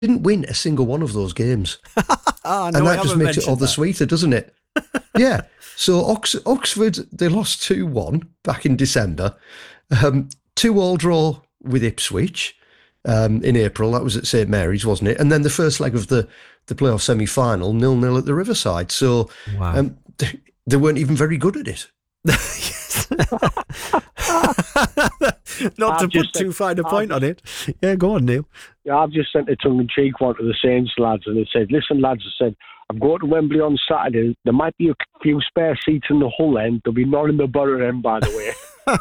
didn't win a single one of those games. No, And I that just haven't makes it all mentioned the that. sweeter, doesn't it? Yeah. So Oxford, they lost 2-1 back in December. 2-2 draw with Ipswich in April. That was at St Mary's, wasn't it? And then the first leg of the playoff semi-final, 0-0 at the Riverside. So Wow. they weren't even very good at it. Not to I've put just too said- fine a point on it. Yeah, go on, Neil. Yeah, I've just sent a tongue-in-cheek one to the Saints lads, and it said, "Listen, lads," I said, "I'm going to Wembley on Saturday. There might be a few spare seats in the Hull end. There'll be none in the Borough end, by the way."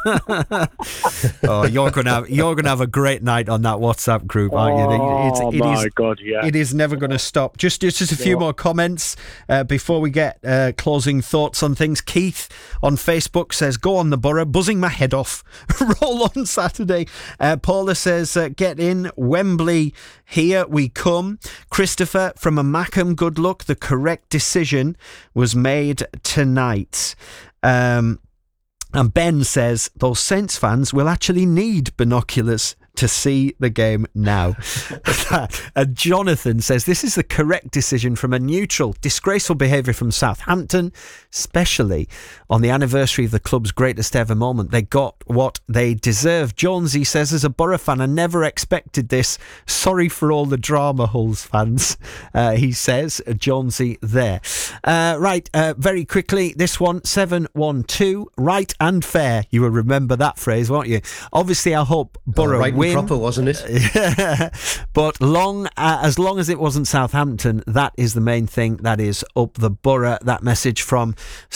Oh, you're gonna have a great night on that WhatsApp group, aren't you? Oh my God, yeah. It is never going to stop. Just a few more comments before we get closing thoughts on things. Keith on Facebook says, "Go on the Borough, buzzing my head off. Roll on Saturday." Paula says, "Get in Wembley, here we come." Christopher from a Mackham, "Good luck. The correct decision was made tonight." And Ben says, "Those Saints fans will actually need binoculars to see the game now." And Jonathan says, "This is the correct decision from a neutral. Disgraceful behaviour from Southampton, especially on the anniversary of the club's greatest ever moment. They got what they deserved." Jonesy says, "As a Borough fan, I never expected this. Sorry for all the drama, Hulls fans." He says, Jonesy there. Very quickly, this one, 712, right and fair. You will remember that phrase, won't you? Obviously, I hope Borough Right win. and proper, wasn't it? But as long as it wasn't Southampton, that is the main thing. That is up the Borough. That message from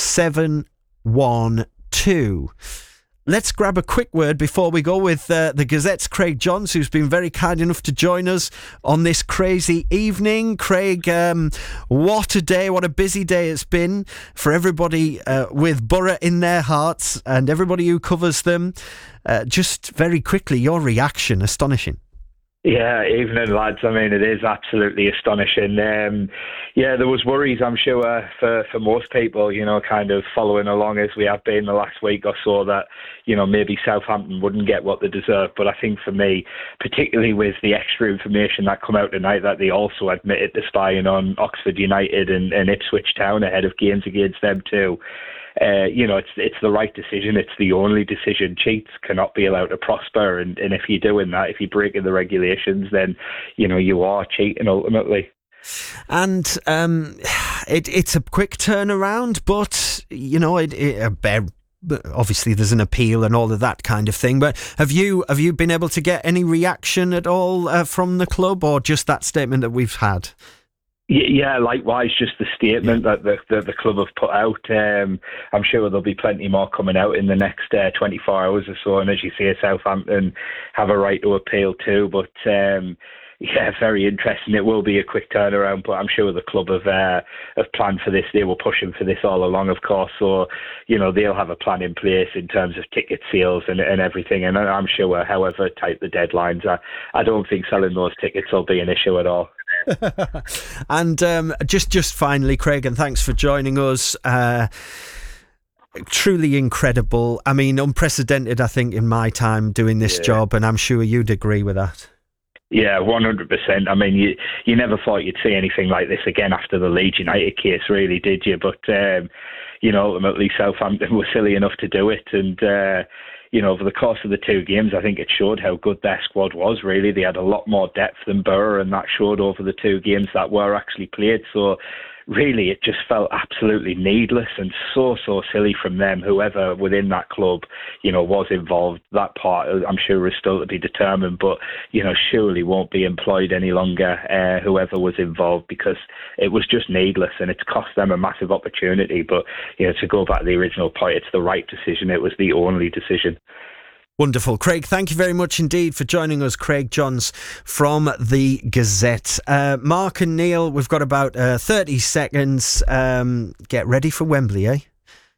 712. Let's grab a quick word before we go with the Gazette's Craig Johns, who's been very kind enough to join us on this crazy evening. Craig, what a day, what a busy day it's been for everybody with Borough in their hearts and everybody who covers them. Just very quickly, your reaction, astonishing. Yeah, evening lads. I mean, it is absolutely astonishing. There was worries, I'm sure, for most people, kind of following along as we have been the last week or so, that, maybe Southampton wouldn't get what they deserve. But I think for me, particularly with the extra information that come out tonight, that they also admitted to spying on Oxford United and Ipswich Town ahead of games against them too. It's the right decision. It's the only decision. Cheats cannot be allowed to prosper, and if you're doing that, if you're breaking the regulations, then you are cheating ultimately. And it's a quick turnaround, but obviously there's an appeal and all of that kind of thing. But have you been able to get any reaction at all from the club, or just that statement that we've had? Yeah, likewise, just the statement that the club have put out. I'm sure there'll be plenty more coming out in the next 24 hours or so. And as you say, Southampton have a right to appeal too. But very interesting. It will be a quick turnaround, but I'm sure the club have planned for this. They were pushing for this all along, of course. So, they'll have a plan in place in terms of ticket sales and everything. And I'm sure, however tight the deadlines are, I don't think selling those tickets will be an issue at all. And just finally, Craig, and thanks for joining us. Truly incredible. I mean, unprecedented, I think, in my time doing this job, and I'm sure you'd agree with that. Yeah, 100%. I mean, you never thought you'd see anything like this again after the Leeds United case, really, did you? But, ultimately Southampton were silly enough to do it. And, over the course of the two games, I think it showed how good their squad was, really. They had a lot more depth than Borough, and that showed over the two games that were actually played. So, really, it just felt absolutely needless and so silly from them. Whoever within that club, was involved, that part, I'm sure, is still to be determined, but, surely won't be employed any longer, whoever was involved, because it was just needless and it's cost them a massive opportunity. But, to go back to the original point, it's the right decision. It was the only decision. Wonderful. Craig, thank you very much indeed for joining us. Craig Johns from the Gazette. Mark and Neil, we've got about 30 seconds. Get ready for Wembley, eh?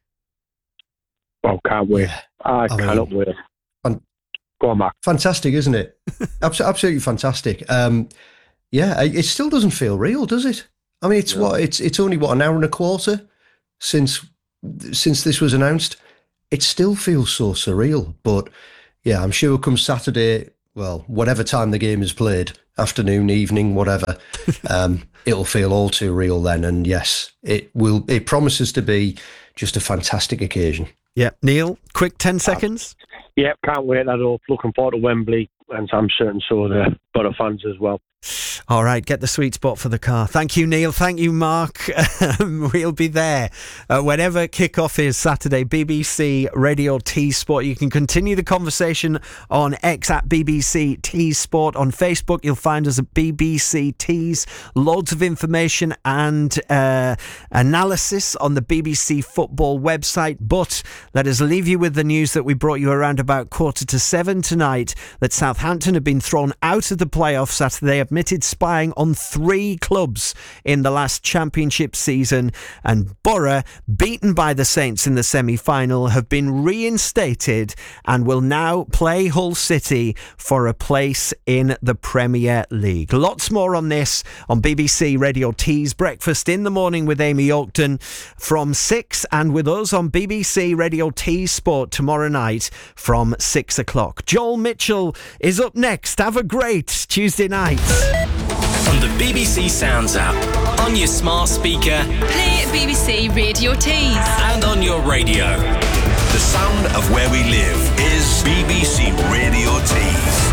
Oh, can't wait. I cannot wait. Go on, Mark. Fantastic, isn't it? Absolutely fantastic. It still doesn't feel real, does it? I mean, it's only an hour and a quarter since this was announced. It still feels so surreal, but yeah, I'm sure come Saturday, well, whatever time the game is played, afternoon, evening, whatever. It'll feel all too real then. And yes, it will. It promises to be just a fantastic occasion. Yeah. Neil, quick 10 seconds. Yeah, can't wait at all. Looking forward to Wembley, and I'm certain so are the Borough fans as well. All right, get the sweet spot for the car. Thank you, Neil. Thank you, Mark. We'll be there whenever kickoff is Saturday. BBC Radio T Sport. You can continue the conversation on X at BBC T Sport. On Facebook, you'll find us at BBC Tees. Loads of information and analysis on the BBC Football website. But let us leave you with the news that we brought you around about 6:45 tonight, that Southampton have been thrown out of the playoffs after they admitted spying on 3 clubs in the last championship season, and Borough, beaten by the Saints in the semi-final, have been reinstated and will now play Hull City for a place in the Premier League. Lots more on this on BBC Radio T's Breakfast in the Morning with Amy Oakton from 6, and with us on BBC Radio T Sport tomorrow night from 6 o'clock. Joel Mitchell is up next. Have a great Tuesday night. On the BBC Sounds app, on your smart speaker, play BBC Radio Tees, and on your radio. The sound of where we live is BBC Radio Tees.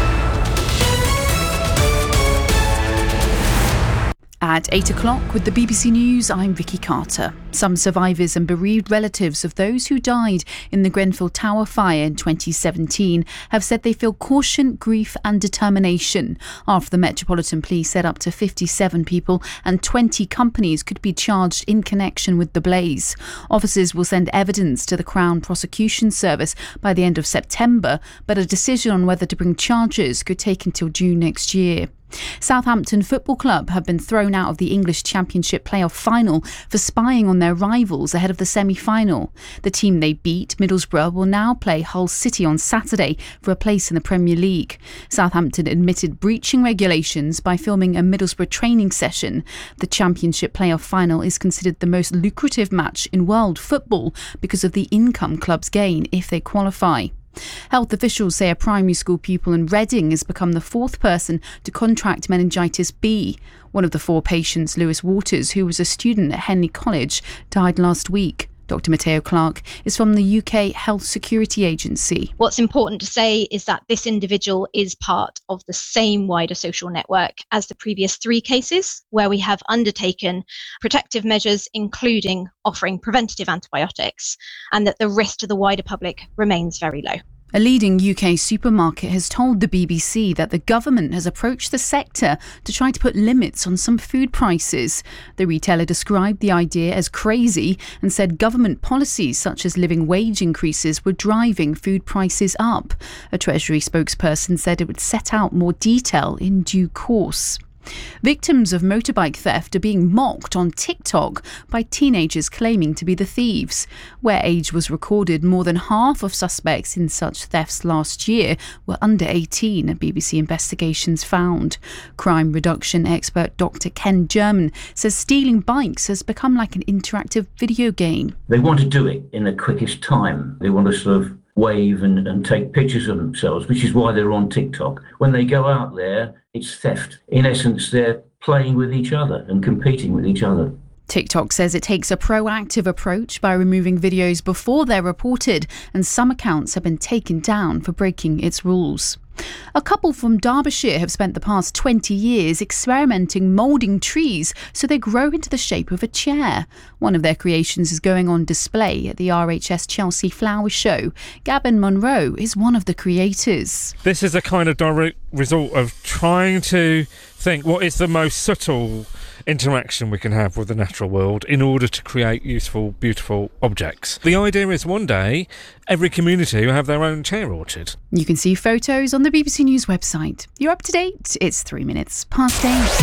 At 8 o'clock with the BBC News, I'm Vicky Carter. Some survivors and bereaved relatives of those who died in the Grenfell Tower fire in 2017 have said they feel caution, grief and determination after the Metropolitan Police said up to 57 people and 20 companies could be charged in connection with the blaze. Officers will send evidence to the Crown Prosecution Service by the end of September, but a decision on whether to bring charges could take until June next year. Southampton Football Club have been thrown out of the English Championship playoff final for spying on their rivals ahead of the semi-final. The team they beat, Middlesbrough, will now play Hull City on Saturday for a place in the Premier League. Southampton admitted breaching regulations by filming a Middlesbrough training session. The Championship playoff final is considered the most lucrative match in world football because of the income clubs gain if they qualify. Health officials say a primary school pupil in Reading has become the 4th person to contract meningitis B. One of the 4 patients, Lewis Waters, who was a student at Henley College, died last week. Dr Matteo Clark is from the UK Health Security Agency. What's important to say is that this individual is part of the same wider social network as the previous 3 cases, where we have undertaken protective measures, including offering preventative antibiotics, and that the risk to the wider public remains very low. A leading UK supermarket has told the BBC that the government has approached the sector to try to put limits on some food prices. The retailer described the idea as crazy and said government policies such as living wage increases were driving food prices up. A Treasury spokesperson said it would set out more detail in due course. Victims of motorbike theft are being mocked on TikTok by teenagers claiming to be the thieves. Where age was recorded, more than half of suspects in such thefts last year were under 18, a BBC investigations found. Crime reduction expert Dr Ken German says stealing bikes has become like an interactive video game. They want to do it in the quickest time. They want to sort of wave and take pictures of themselves, which is why they're on TikTok. When they go out there, it's theft. In essence, they're playing with each other and competing with each other. TikTok says it takes a proactive approach by removing videos before they're reported, and some accounts have been taken down for breaking its rules. A couple from Derbyshire have spent the past 20 years experimenting moulding trees so they grow into the shape of a chair. One of their creations is going on display at the RHS Chelsea Flower Show. Gavin Monroe is one of the creators. This is a kind of direct result of trying to think what is the most subtle interaction we can have with the natural world in order to create useful, beautiful objects. The idea is one day every community will have their own chair orchard. You can see photos on the BBC News website. You're up to date. It's 3 minutes past 8.